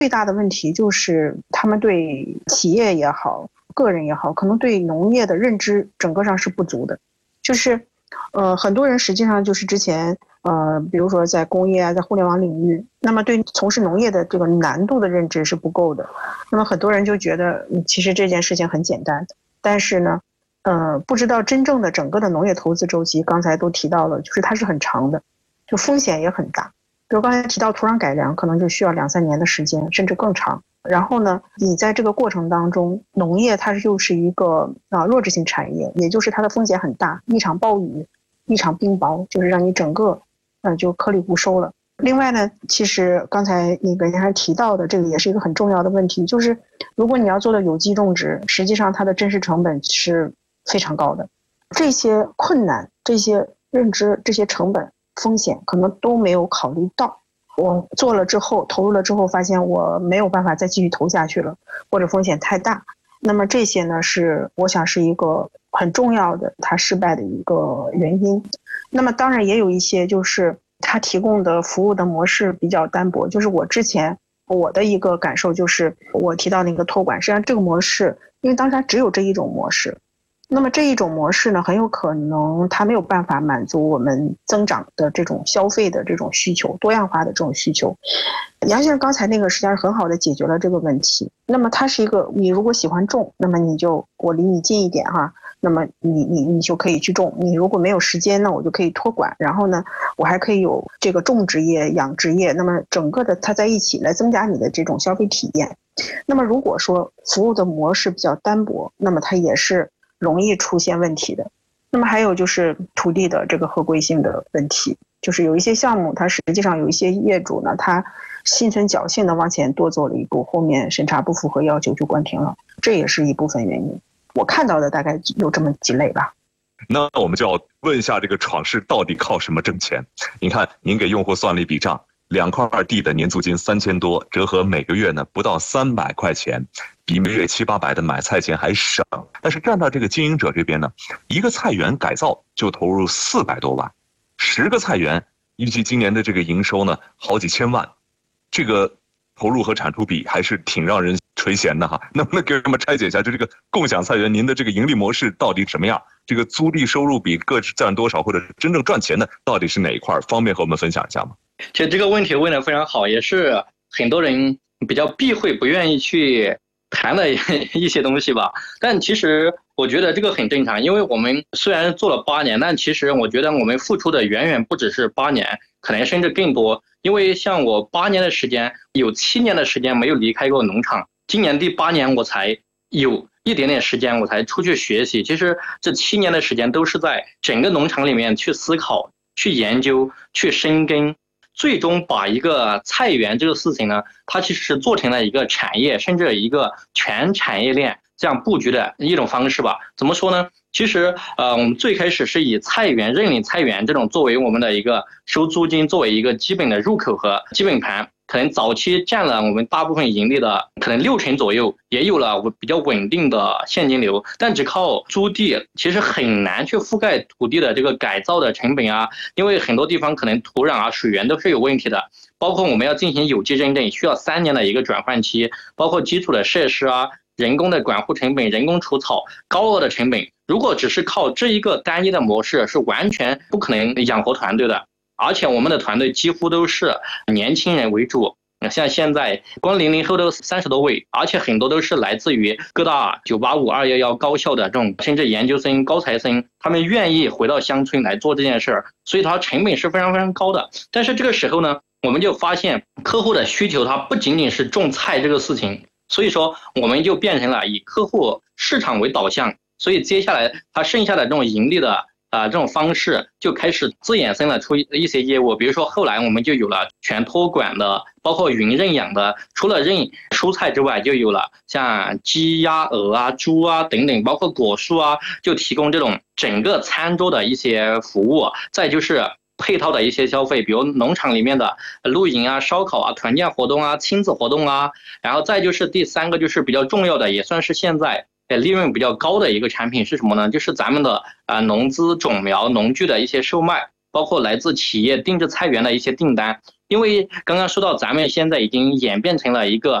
最大的问题就是他们对企业也好，个人也好，可能对农业的认知整个上是不足的。就是很多人实际上就是之前比如说在工业啊，在互联网领域，那么对从事农业的这个难度的认知是不够的。那么很多人就觉得其实这件事情很简单，但是呢不知道真正的整个的农业投资周期，刚才都提到了，就是它是很长的，就风险也很大。比如刚才提到土壤改良，可能就需要2-3年的时间，甚至更长。然后呢，你在这个过程当中，农业它就是一个弱质性产业，也就是它的风险很大，一场暴雨，一场冰雹，就是让你整个就颗粒无收了。另外呢，其实刚才那个您还提到的，这个也是一个很重要的问题，就是如果你要做的有机种植，实际上它的真实成本是非常高的。这些困难、这些认知、这些成本、风险可能都没有考虑到。我做了之后，投入了之后，发现我没有办法再继续投下去了，或者风险太大。那么这些呢，是我想是一个很重要的它失败的一个原因。那么当然也有一些就是它提供的服务的模式比较单薄，就是我的一个感受就是我提到那个托管，实际上这个模式，因为当时它只有这一种模式。那么这一种模式呢，很有可能它没有办法满足我们增长的这种消费的这种需求，多样化的这种需求。杨先生刚才那个实际上是很好的解决了这个问题。那么它是一个，你如果喜欢种，那么我离你近一点哈，那么你就可以去种。你如果没有时间呢，我就可以托管，然后呢，我还可以有这个种植业、养殖业，那么整个的它在一起来增加你的这种消费体验。那么如果说服务的模式比较单薄，那么它也是容易出现问题的。那么还有就是土地的这个合规性的问题，就是有一些项目它实际上有一些业主呢，他心存侥幸的往前多走了一步，后面审查不符合要求就关停了，这也是一部分原因。我看到的大概有这么几类吧。 那我们就要问一下，这个闯市到底靠什么挣钱？您看，您给用户算了一笔账，2块地的年租金3000多，折合每个月呢不到300块钱，比每月700-800的买菜钱还省。但是站到这个经营者这边呢，一个菜园改造就投入400多万，10个菜园预计今年的这个营收呢好几千万，这个投入和产出比还是挺让人垂涎的哈。能不能给我们拆解一下，就这个共享菜园您的这个盈利模式到底什么样？这个租地收入比各占多少，或者真正赚钱的到底是哪一块？方便和我们分享一下吗？ 其实这个问题问得非常好，也是很多人比较避讳不愿意去谈的一些东西吧。但其实我觉得这个很正常，因为我们虽然做了8年，但其实我觉得我们付出的远远不只是8年，可能甚至更多。因为像我8年的时间，有7年的时间没有离开过农场，今年第8年我才有一点点时间我才出去学习。其实这7年的时间都是在整个农场里面去思考、去研究、去深耕，最终把一个菜园这个事情呢，它其实是做成了一个产业，甚至一个全产业链这样布局的一种方式吧。怎么说呢？其实我们最开始是以菜园、认领菜园这种作为我们的一个收租金，作为一个基本的入口和基本盘，可能早期占了我们大部分盈利的可能60%左右，也有了比较稳定的现金流。但只靠租地其实很难去覆盖土地的这个改造的成本啊，因为很多地方可能土壤啊、水源都是有问题的，包括我们要进行有机认证，需要3年的一个转换期，包括基础的设施啊、人工的管护成本、人工除草、高额的成本。如果只是靠这一个单一的模式，是完全不可能养活团队的。而且我们的团队几乎都是年轻人为主，像现在光00后都30多位，而且很多都是来自于各大985、211高校的这种甚至研究生、高材生，他们愿意回到乡村来做这件事儿，所以它成本是非常非常高的。但是这个时候呢，我们就发现客户的需求它不仅仅是种菜这个事情，所以说我们就变成了以客户市场为导向。所以接下来它剩下的这种盈利的这种方式就开始自衍生了出一些业务，比如说后来我们就有了全托管的，包括云认养的，除了认蔬菜之外，就有了像鸡鸭鹅啊、猪啊等等，包括果蔬啊，就提供这种整个餐桌的一些服务。再就是配套的一些消费，比如农场里面的露营啊、烧烤啊、团建活动啊、亲子活动啊，然后再就是第3个就是比较重要的，也算是现在利润比较高的一个产品是什么呢？就是咱们的农资种苗农具的一些售卖。 包括来自企业定制菜园的一些订单。因为刚刚说到咱们现在已经演变成了一个